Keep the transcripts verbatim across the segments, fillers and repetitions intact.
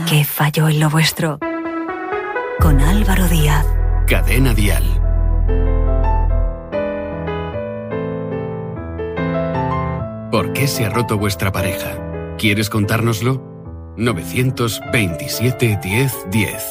¿Qué falló en lo vuestro? Con Álvaro Díaz. Cadena Dial. ¿Por qué se ha roto vuestra pareja? ¿Quieres contárnoslo? nueve veintisiete diez diez.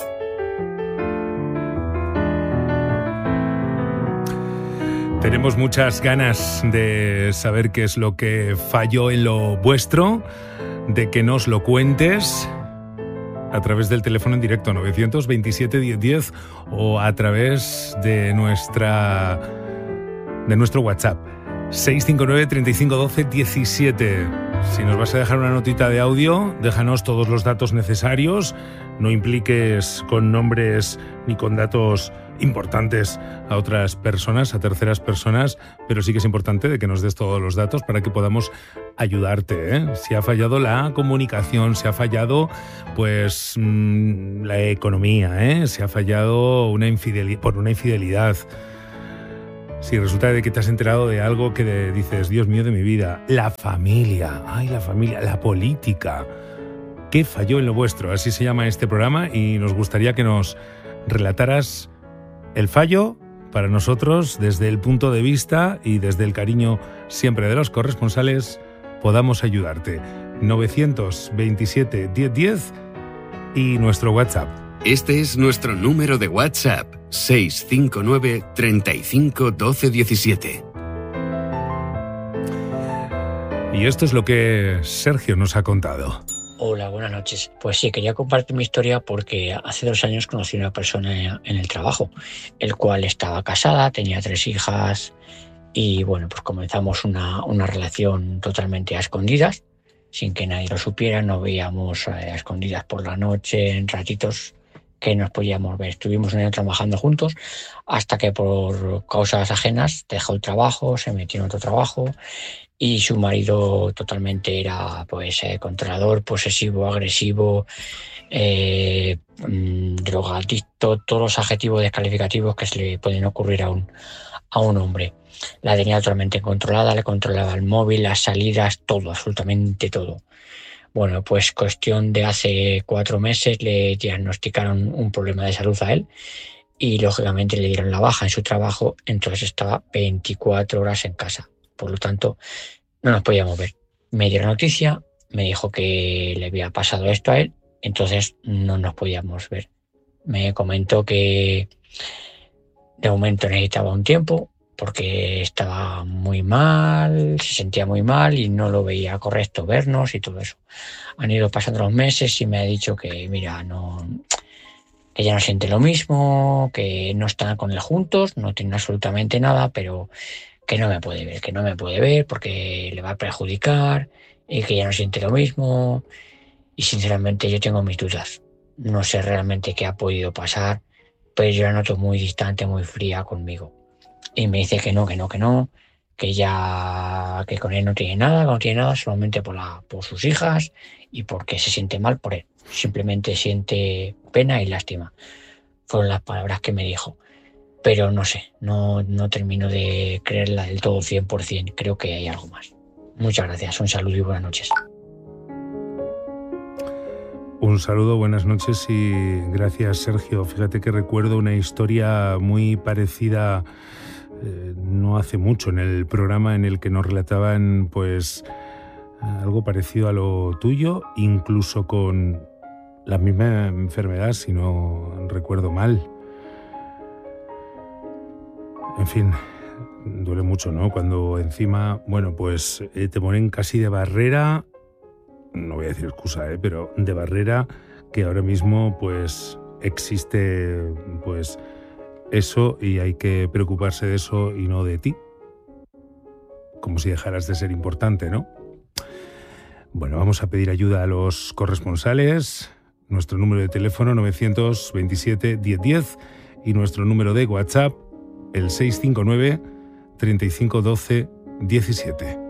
Tenemos muchas ganas de saber qué es lo que falló en lo vuestro, de que nos lo cuentes a través del teléfono en directo nueve veintisiete diez diez o a través de nuestra de nuestro WhatsApp seis cinco nueve, treinta y cinco, doce, diecisiete. Si nos vas a dejar una notita de audio, déjanos todos los datos necesarios, no impliques con nombres ni con datos importantes a otras personas, a terceras personas, pero sí que es importante de que nos des todos los datos para que podamos ayudarte, ¿eh? Si ha fallado la comunicación, si ha fallado pues mmm, la economía, ¿eh? Si ha fallado una infidelidad, por una infidelidad. Si resulta de que te has enterado de algo que de, dices, Dios mío de mi vida, la familia, ay, la familia, la política. ¿Qué falló en lo vuestro? Así se llama este programa y nos gustaría que nos relataras el fallo para nosotros desde el punto de vista y desde el cariño siempre de los corresponsales podamos ayudarte. nueve veintisiete diez diez y nuestro WhatsApp. Este es nuestro número de WhatsApp, seis cinco nueve, treinta y cinco, doce, diecisiete. Y esto es lo que Sergio nos ha contado. Hola, buenas noches. Pues sí, quería compartir mi historia porque hace dos años conocí a una persona en el trabajo, el cual estaba casada, tenía tres hijas y bueno, pues comenzamos una, una relación totalmente a escondidas, sin que nadie lo supiera. Nos veíamos a escondidas por la noche, en ratitos que nos podíamos ver. Estuvimos un año trabajando juntos hasta que por causas ajenas dejó el trabajo, se metió en otro trabajo y su marido totalmente era pues eh, controlador, posesivo, agresivo, eh, mmm, drogadicto, todos los adjetivos descalificativos que se le pueden ocurrir a un, a un hombre. La tenía totalmente controlada, le controlaba el móvil, las salidas, todo, absolutamente todo. Bueno, pues cuestión de hace cuatro meses le diagnosticaron un problema de salud a él y lógicamente le dieron la baja en su trabajo, entonces estaba veinticuatro horas en casa. Por lo tanto, no nos podíamos ver. Me dio la noticia, me dijo que le había pasado esto a él, entonces no nos podíamos ver. Me comentó que de momento necesitaba un tiempo porque estaba muy mal, se sentía muy mal y no lo veía correcto vernos y todo eso. Han ido pasando los meses y me ha dicho que, mira, no, que ya no siente lo mismo, que no están con él juntos, no tienen absolutamente nada, pero que no me puede ver, que no me puede ver porque le va a perjudicar y que ya no siente lo mismo. Y sinceramente yo tengo mis dudas. No sé realmente qué ha podido pasar, pero yo la noto muy distante, muy fría conmigo. Y me dice que no, que no, que no, que ya que con él no tiene nada, que no tiene nada solamente por, la, por sus hijas y porque se siente mal por él. Simplemente siente pena y lástima. Fueron las palabras que me dijo. Pero no sé, no, no termino de creerla del todo cien por ciento. Creo que hay algo más. Muchas gracias, un saludo y buenas noches. Un saludo, buenas noches y gracias, Sergio. Fíjate que recuerdo una historia muy parecida eh, no hace mucho en el programa en el que nos relataban pues algo parecido a lo tuyo, incluso con la misma enfermedad, si no recuerdo mal. En fin, duele mucho, ¿no? Cuando encima, bueno, pues eh, te ponen casi de barrera, no voy a decir excusa, ¿eh? Pero de barrera que ahora mismo pues existe pues eso y hay que preocuparse de eso y no de ti. Como si dejaras de ser importante, ¿no? Bueno, vamos a pedir ayuda a los corresponsales. Nuestro número de teléfono nueve veintisiete diez diez y nuestro número de WhatsApp el seis cinco nueve, treinta y cinco, doce, diecisiete.